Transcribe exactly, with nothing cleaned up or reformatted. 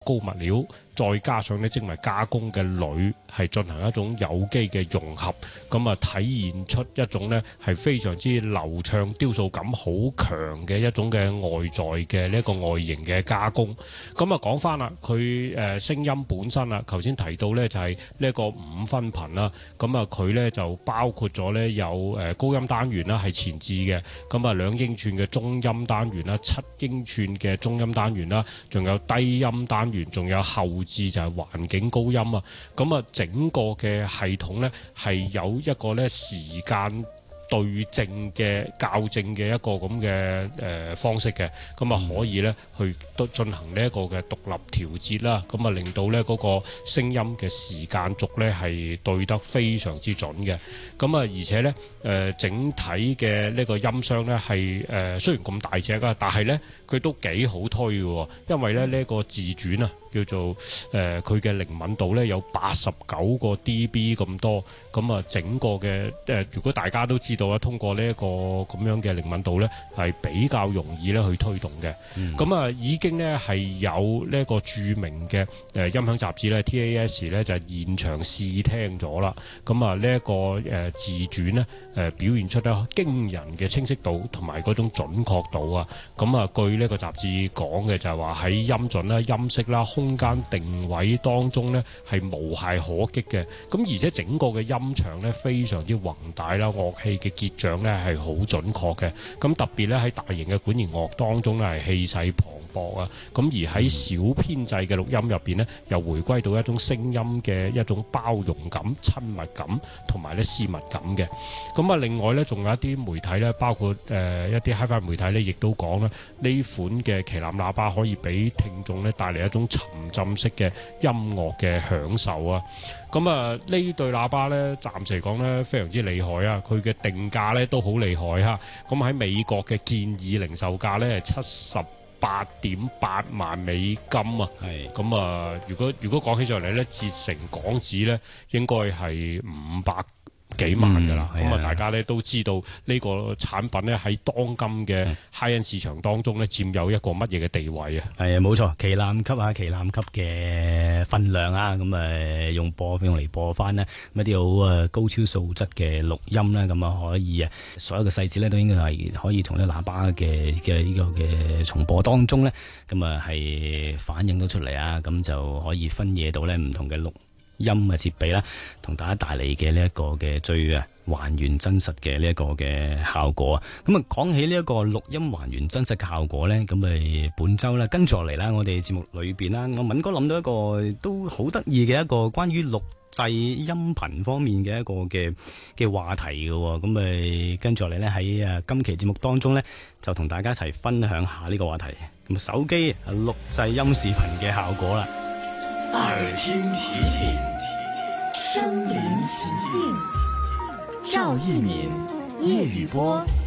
高物料，再加上咧精密加工嘅鋁係進行一種有機嘅融合，咁啊體現出一種咧係非常之流暢、雕塑感好強嘅一種嘅外在嘅呢一個外形嘅加工。咁啊講翻啦，佢誒聲音本身啊，頭先提到咧就係呢一個五分頻啦，咁啊佢咧就包括咗咧有誒高音單元啦係前置嘅，咁啊兩英寸嘅中音單元啦，七英寸嘅中音單元啦，仲有低音單元，仲有後置就係環境高音啊，咁啊整個嘅系統咧係有一個咧時間對正嘅校正嘅一個咁嘅誒方式嘅，咁啊可以咧去都進行呢一個嘅獨立調節啦，咁啊令到咧嗰個聲音嘅時間軸咧係對得非常之準嘅，咁啊而且咧誒整體嘅呢個音箱咧係誒雖然咁大隻啊，但係咧佢都幾好推嘅，因為咧呢個自轉啊叫做誒佢嘅靈敏度咧有八十九個 D B 咁多，咁啊整個嘅誒如果大家都知道啦，通過呢一個咁樣嘅靈敏度咧係比較容易咧去推動嘅，咁啊、嗯、已經咧係有呢一個著名嘅誒音響雜誌咧 T A S 咧就係現場試聽咗啦，咁啊呢一個誒自轉咧誒表現出咧驚人嘅清晰度同埋嗰種準確度啊，咁啊據呢個雜誌講嘅就係話喺音準啦、音色啦、空間定位當中咧係無懈可擊嘅，咁而且整個嘅音場咧非常之宏大啦，樂器嘅結像咧係好準確嘅，咁特別咧喺大型嘅管弦樂當中咧係氣勢磅礴啊，咁而喺小編製嘅錄音入邊咧又回歸到一種聲音嘅一種包容感、親密感同埋咧私密感嘅，咁啊另外咧仲有一啲媒體咧，包括誒、呃、一啲 Hi-Fi 媒體咧，亦都講咧呢款嘅旗艦喇叭可以俾聽眾咧帶嚟一種沉浸式嘅音樂嘅享受啊！咁啊呢對喇叭咧，暫時嚟講咧非常之厲害啊！佢嘅定價咧都好厲害哈！咁喺美國嘅建議零售價咧係七十八點八萬美金啊！係咁啊，如果如果講起上嚟咧，折成港紙咧，應該係五百幾萬㗎啦，咁啊、嗯、大家咧都知道呢個產品咧喺當今嘅 high-end 市場當中咧佔有一個乜嘢嘅地位啊？係啊，冇錯，旗艦級啊，旗艦級嘅分量啊，咁誒用播用嚟播翻呢一啲好誒高超素質嘅錄音咧，咁啊可以啊所有嘅細節咧都應該係可以從呢喇叭嘅嘅呢個嘅重播當中咧，咁啊係反映到出嚟啊，咁就可以分野到咧唔同嘅錄音嘅設備啦，同大家帶嚟嘅呢一個嘅最啊還原真實嘅呢一個嘅效果啊！咁啊講起呢一個錄音還原真實嘅效果咧，咁咪本周咧跟住落嚟啦，我哋節目裏邊啦，我敏哥諗到一個都好得意嘅一個關於錄製音頻方面嘅一個嘅嘅話題嘅，咁咪跟住落嚟咧喺誒今期節目當中咧就同大家一齊分享下呢個話題，咁手機錄製音視頻嘅效果啦。 耳聽奇景，身臨其境。趙一鳴、葉宇波